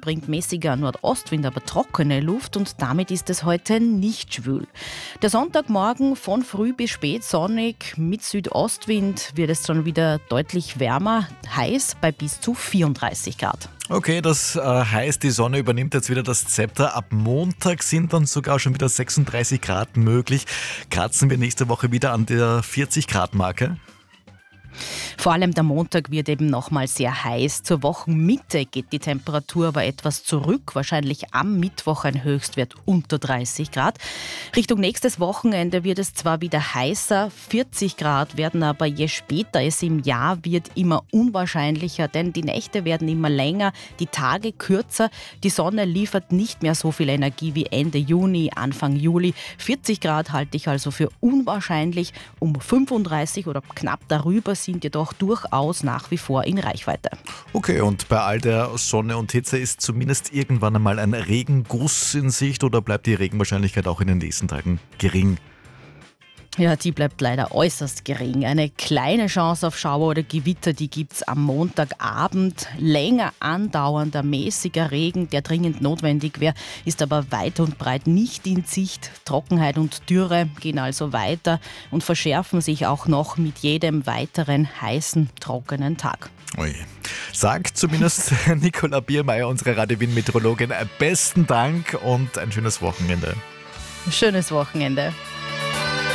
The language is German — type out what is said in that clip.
bringt mäßiger Nordostwind aber trockene Luft und damit ist es heute nicht schwül. Der Sonntagmorgen von früh bis spät sonnig, mit Südostwind wird es schon wieder deutlich wärmer, heiß bei bis zu 34 Grad. Okay, das heißt, die Sonne übernimmt jetzt wieder das Zepter. Ab Montag sind dann sogar schon wieder 36 Grad möglich. Kratzen wir nächste Woche wieder an der 40-Grad-Marke? Vor allem der Montag wird eben nochmal sehr heiß. Zur Wochenmitte geht die Temperatur aber etwas zurück. Wahrscheinlich am Mittwoch ein Höchstwert unter 30 Grad. Richtung nächstes Wochenende wird es zwar wieder heißer, 40 Grad werden aber je später es im Jahr wird immer unwahrscheinlicher, denn die Nächte werden immer länger, die Tage kürzer. Die Sonne liefert nicht mehr so viel Energie wie Ende Juni, Anfang Juli. 40 Grad halte ich also für unwahrscheinlich. Um 35 oder knapp darüber sind jedoch durchaus nach wie vor in Reichweite. Okay, und bei all der Sonne und Hitze ist zumindest irgendwann einmal ein Regenguss in Sicht oder bleibt die Regenwahrscheinlichkeit auch in den nächsten Tagen gering? Ja, die bleibt leider äußerst gering. Eine kleine Chance auf Schauer oder Gewitter, die gibt es am Montagabend. Länger andauernder, mäßiger Regen, der dringend notwendig wäre, ist aber weit und breit nicht in Sicht. Trockenheit und Dürre gehen also weiter und verschärfen sich auch noch mit jedem weiteren heißen, trockenen Tag. Ui. Sagt zumindest Nicola Biermeier, unsere Radio Wien Meteorologin, besten Dank und ein schönes Wochenende. Schönes Wochenende.